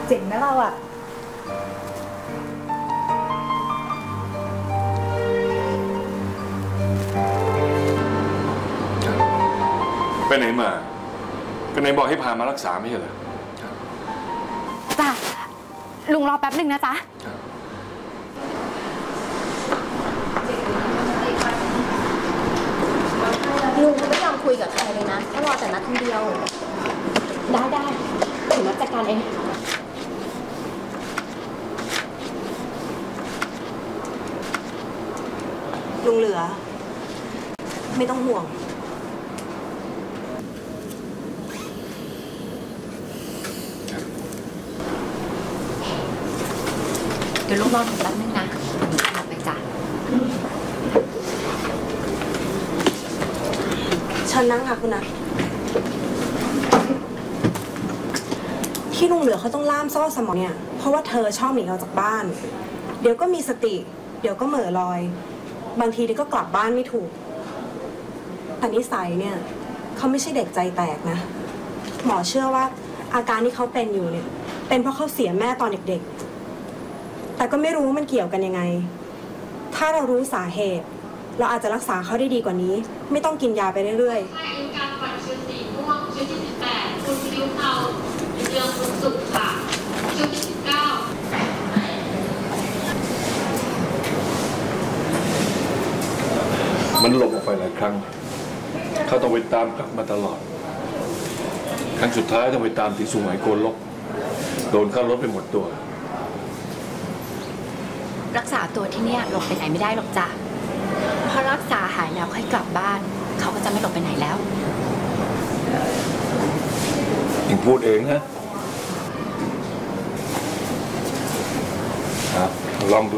เจ๋งนะเราอะไปไหนมาก็ไหนบอกให้พามารักษาไม่ใช่เหรอจ้ะลุงรอแป๊บหนึ่งนะจ๊ะลุงไม่ยอมคุยกับใครเลยนะก็รอแต่นัดคนเดียวได้ถึงนัดจัดการเองลุงเหลือไม่ต้องห่วงเดี๋ยวลูกรอถึงแป๊บนึงนะหนูไปจ้ะเชิญนั่งค่ะคุณนัทที่ลุงเหลือเขาต้องล่ามโซ่สมองเนี่ยเพราะว่าเธอชอบหนีออกจากบ้านเดี๋ยวก็มีสติเดี๋ยวก็เหม่อลอยบางทีเดี๋ยวก็กลับบ้านไม่ถูกแต่นิสัยเนี่ยเขาไม่ใช่เด็กใจแตกนะหมอเชื่อว่าอาการที่เขาเป็นอยู่เนี่ยเป็นเพราะเขาเสียแม่ตอนเด็กๆแต่ก็ไม่รู้ว่ามันเกี่ยวกันยังไงถ้าเรารู้สาเหตุเราอาจจะรักษาเขาได้ดีกว่านี้ไม่ต้องกินยาไปเรื่อยๆอายุการปล่อยชุดสีม่วงชุดที่18คุณคิ้วเทาเรืองสุขค่ะชุดที่19 มันหลบออกไปหลายครั้งเขาต้องไปตามกลับมาตลอดครั้งสุดท้ายต้องไปตามที่สุไหงโกลกโดนข้ารถไปหมดตัวรักษาตัวที่เนี่ยหลบไปไหนไม่ได้หรอกจ้ะพอรักษาหายแล้วค่อยกลับบ้านเขาก็จะไม่หลบไปไหนแล้วยังพูดเองนะครับลองดู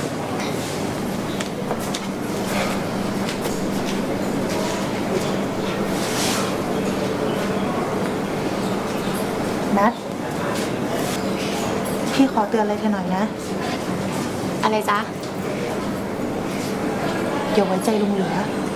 นัทพี่ขอเตือนอะไรเธอหน่อยนะอะไรจ๊ะอย่าไว้ใจลุงเหลือ